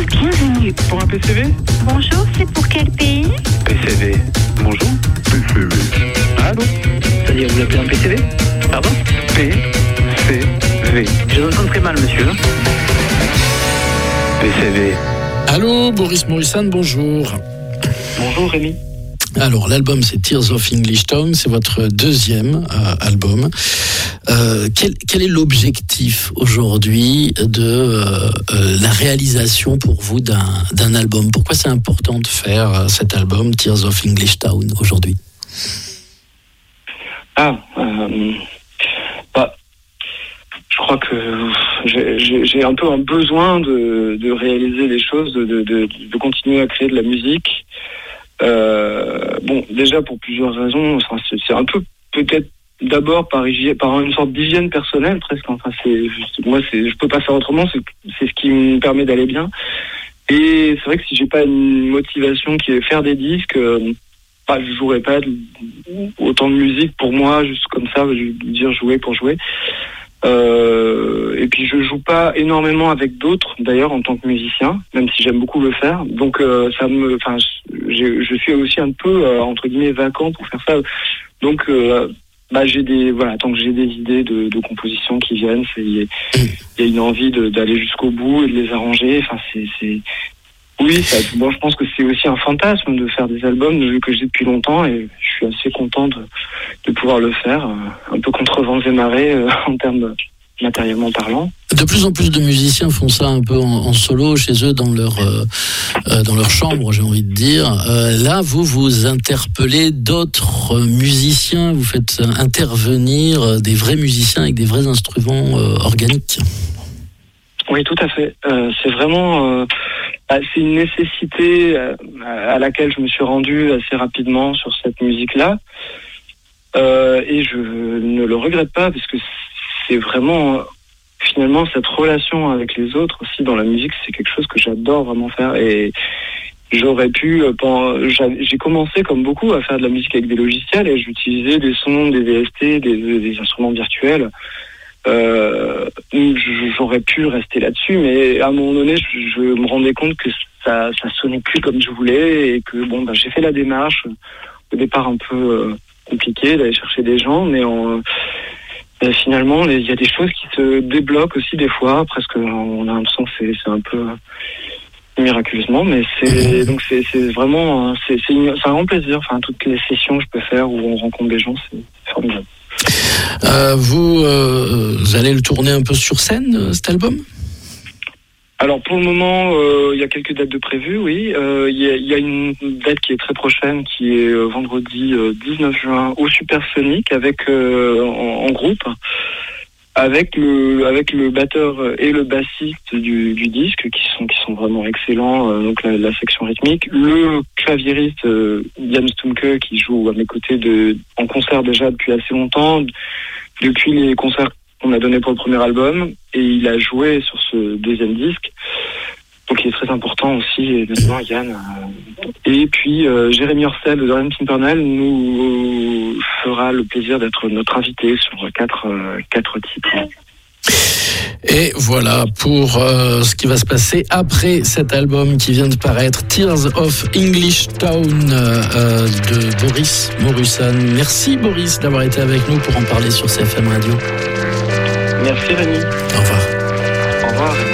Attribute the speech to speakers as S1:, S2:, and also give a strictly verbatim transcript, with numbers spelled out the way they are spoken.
S1: bienvenue.
S2: Pour un P C V?
S1: Bonjour, c'est pour quel pays?
S2: P C V. Bonjour. P C V. Allô?
S3: C'est-à-dire, vous appelez un P C V?
S2: Pardon? P C V.
S3: Je vous entends très mal, monsieur. Hein?
S2: P C V.
S4: Allô, Boris Morrison, bonjour.
S3: Bonjour, Rémi.
S4: Alors, l'album, c'est Tears of English Town, c'est votre deuxième euh, album. Euh, quel, quel est l'objectif aujourd'hui de euh, euh, la réalisation pour vous d'un, d'un album? Pourquoi c'est important de faire euh, cet album, Tears of English Town, aujourd'hui?
S3: Ah, euh, bah, je crois que j'ai, j'ai, j'ai un peu un besoin de, de réaliser les choses, de, de, de, de continuer à créer de la musique. Euh, bon, déjà pour plusieurs raisons. Enfin, c'est, c'est un peu peut-être d'abord par hygiène, par une sorte d'hygiène personnelle presque. Enfin, c'est juste, moi, c'est, je peux pas faire autrement. C'est, c'est ce qui me permet d'aller bien. Et c'est vrai que si j'ai pas une motivation qui est faire des disques, euh, bah, je jouerais pas de, autant de musique pour moi, juste comme ça, je veux dire jouer pour jouer. Euh, et puis je joue pas énormément avec d'autres d'ailleurs en tant que musicien, même si j'aime beaucoup le faire. Donc euh, ça me, enfin, je, je suis aussi un peu euh, entre guillemets vacant pour faire ça. Donc euh, bah j'ai des, voilà, tant que j'ai des idées de, de composition qui viennent, c'est il y a une envie de, d'aller jusqu'au bout et de les arranger. Enfin c'est, c'est oui, ça, bon, je pense que c'est aussi un fantasme de faire des albums que j'ai depuis longtemps et je suis assez content de, de pouvoir le faire, un peu contre vents et marées euh, en termes matériellement parlant.
S4: De plus en plus de musiciens font ça un peu en, en solo chez eux dans leur euh, euh, dans leur chambre, j'ai envie de dire. Euh, là, vous vous interpellez d'autres musiciens, vous faites intervenir des vrais musiciens avec des vrais instruments euh, organiques.
S3: Oui, tout à fait. Euh, c'est vraiment, euh, c'est une nécessité euh, à laquelle je me suis rendu assez rapidement sur cette musique-là, euh, et je ne le regrette pas parce que c'est vraiment, finalement, cette relation avec les autres aussi dans la musique, c'est quelque chose que j'adore vraiment faire. Et j'aurais pu, pendant, j'ai commencé comme beaucoup à faire de la musique avec des logiciels et j'utilisais des sons, des V S T, des, des instruments virtuels. Euh, j'aurais pu rester là-dessus, mais à un moment donné, je, je me rendais compte que ça, ça sonnait plus comme je voulais et que bon, bah, j'ai fait la démarche au départ un peu euh, compliquée d'aller chercher des gens, mais en, euh, finalement, il y a des choses qui se débloquent aussi des fois, presque on a l'impression que c'est, c'est un peu euh, miraculeusement, mais c'est donc c'est, c'est vraiment c'est, c'est, une, c'est un grand plaisir. Enfin, toutes les sessions que je peux faire où on rencontre des gens, c'est formidable.
S4: Euh, vous, euh, vous allez le tourner un peu sur scène, cet album?
S3: Alors pour le moment, il euh, y a quelques dates de prévues, oui. Il euh, y, y a une date qui est très prochaine, qui est euh, vendredi euh, dix-neuf juin au Supersonic, avec euh, en, en groupe, avec le avec le batteur et le bassiste du, du disque, qui sont qui sont vraiment excellents. Euh, donc la, la section rythmique, le claviériste euh, Jan Stumke, qui joue à mes côtés de en concert déjà depuis assez longtemps, depuis les concerts qu'on a donnés pour le premier album, et il a joué sur ce deuxième disque. Donc il est très important aussi, évidemment, Yann. Et puis euh, Jérémy Orsel de Dorian Pimpernel nous fera le plaisir d'être notre invité sur quatre, euh, quatre titres.
S4: Et voilà pour euh, ce qui va se passer après cet album qui vient de paraître, Tears of English Town euh, de Boris Morrison. Merci Boris d'avoir été avec nous pour en parler sur C F M Radio.
S3: Merci Rémi.
S4: Au revoir.
S3: Au revoir.